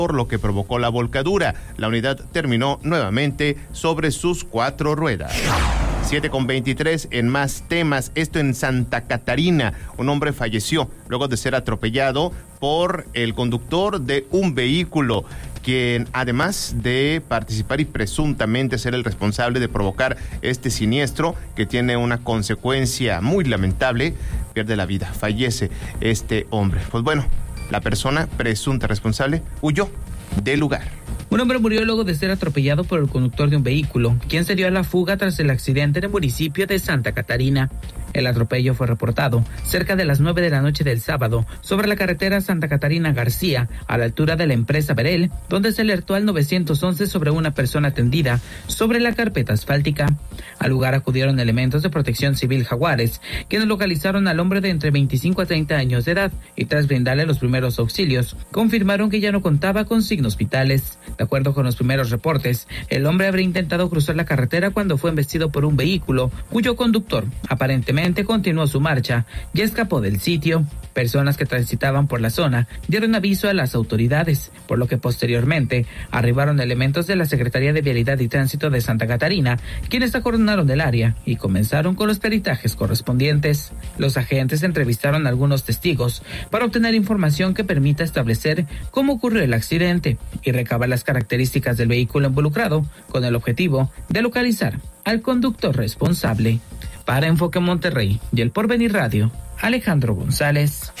por lo que provocó la volcadura. La unidad terminó nuevamente sobre sus 4 ruedas. 7:23 en más temas. Esto en Santa Catarina. Un hombre falleció luego de ser atropellado por el conductor de un vehículo, quien además de participar y presuntamente ser el responsable de provocar este siniestro que tiene una consecuencia muy lamentable, pierde la vida, fallece este hombre. Pues bueno, la persona presunta responsable huyó del lugar. Un hombre murió luego de ser atropellado por el conductor de un vehículo, quien se dio a la fuga tras el accidente en el municipio de Santa Catarina. El atropello fue reportado cerca de las 9 de la noche del sábado sobre la carretera Santa Catarina García, a la altura de la empresa Berel, donde se alertó al 911 sobre una persona tendida sobre la carpeta asfáltica. Al lugar acudieron elementos de Protección Civil Jaguares, quienes localizaron al hombre de entre 25 a 30 años de edad y tras brindarle los primeros auxilios, confirmaron que ya no contaba con signos vitales. De acuerdo con los primeros reportes, el hombre habría intentado cruzar la carretera cuando fue embestido por un vehículo, cuyo conductor aparentemente continuó su marcha y escapó del sitio. Personas que transitaban por la zona dieron aviso a las autoridades, por lo que posteriormente arribaron elementos de la Secretaría de Vialidad y Tránsito de Santa Catarina, quienes acordonaron el área y comenzaron con los peritajes correspondientes. Los agentes entrevistaron a algunos testigos para obtener información que permita establecer cómo ocurrió el accidente y recabar las características del vehículo involucrado, con el objetivo de localizar al conductor responsable. Para Enfoque Monterrey y El Porvenir Radio, Alejandro González.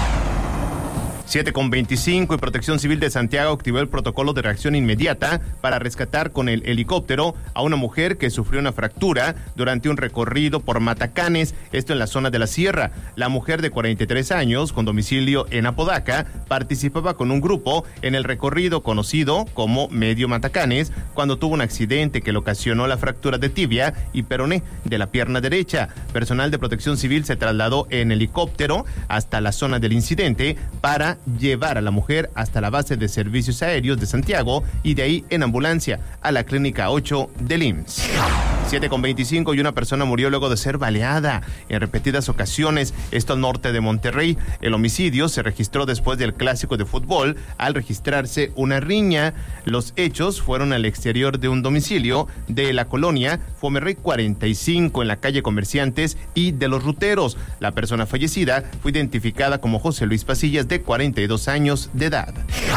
7:25 y Protección Civil de Santiago activó el protocolo de reacción inmediata para rescatar con el helicóptero a una mujer que sufrió una fractura durante un recorrido por Matacanes, esto en la zona de la Sierra. La mujer de 43 años, con domicilio en Apodaca, participaba con un grupo en el recorrido conocido como Medio Matacanes, cuando tuvo un accidente que le ocasionó la fractura de tibia y peroné de la pierna derecha. Personal de Protección Civil se trasladó en helicóptero hasta la zona del incidente para llevar a la mujer hasta la base de servicios aéreos de Santiago y de ahí en ambulancia a la clínica 8 del IMSS. 7:25 y una persona murió luego de ser baleada en repetidas ocasiones, esto al norte de Monterrey. El homicidio se registró después del clásico de fútbol al registrarse una riña. Los hechos fueron al exterior de un domicilio de la colonia Fomerrey 45 en la calle Comerciantes y de los Ruteros. La persona fallecida fue identificada como José Luis Pasillas, de 42 años de edad.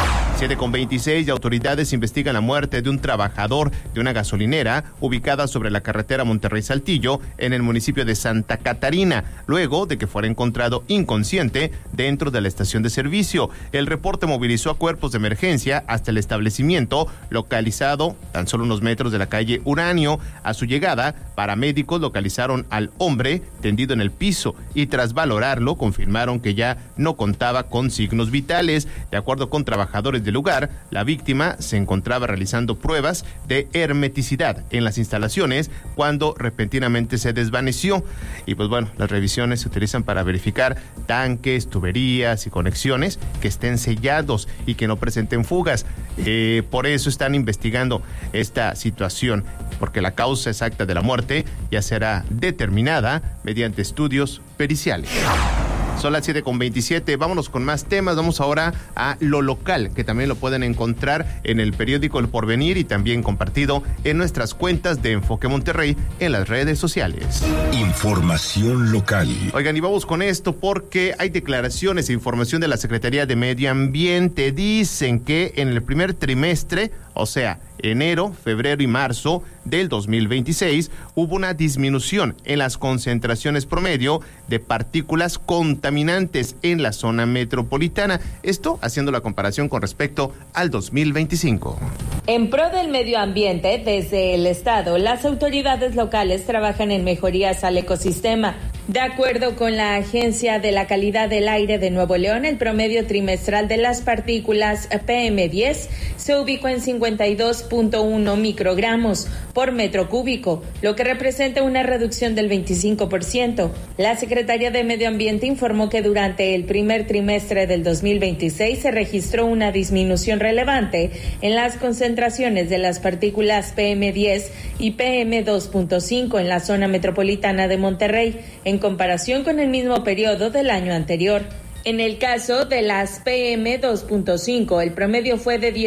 7:26 y autoridades investigan la muerte de un trabajador de una gasolinera ubicada sobre la carretera Monterrey-Saltillo en el municipio de Santa Catarina, luego de que fuera encontrado inconsciente dentro de la estación de servicio. El reporte movilizó a cuerpos de emergencia hasta el establecimiento, localizado tan solo unos metros de la calle Uranio. A su llegada, paramédicos localizaron al hombre tendido en el piso y tras valorarlo confirmaron que ya no contaba con signos vitales. De acuerdo con trabajadores del lugar, la víctima se encontraba realizando pruebas de hermeticidad en las instalaciones cuando repentinamente se desvaneció. Y pues bueno, las revisiones se utilizan para verificar tanques, tuberías y conexiones que estén sellados y que no presenten fugas. Por eso están investigando esta situación, porque la causa exacta de la muerte ya será determinada mediante estudios periciales. Son las 7:27, vámonos con más temas. Vamos ahora a lo local, que también lo pueden encontrar en el periódico El Porvenir y también compartido en nuestras cuentas de Enfoque Monterrey en las redes sociales. Información local. Oigan, y vamos con esto porque hay declaraciones e información de la Secretaría de Medio Ambiente. Dicen que en el primer trimestre, o sea, enero, febrero y marzo del 2026, hubo una disminución en las concentraciones promedio de partículas contaminantes en la zona metropolitana. Esto haciendo la comparación con respecto al 2025. En pro del medio ambiente, desde el Estado, las autoridades locales trabajan en mejorías al ecosistema. De acuerdo con la Agencia de la Calidad del Aire de Nuevo León, el promedio trimestral de las partículas PM10 se ubicó en 52.1 microgramos por metro cúbico, lo que representa una reducción del 25%. La Secretaría de Medio Ambiente informó que durante el primer trimestre del 2026 se registró una disminución relevante en las concentraciones de las partículas PM10 y PM2.5 en la zona metropolitana de Monterrey, en comparación con el mismo periodo del año anterior. En el caso de las PM2.5, el promedio fue de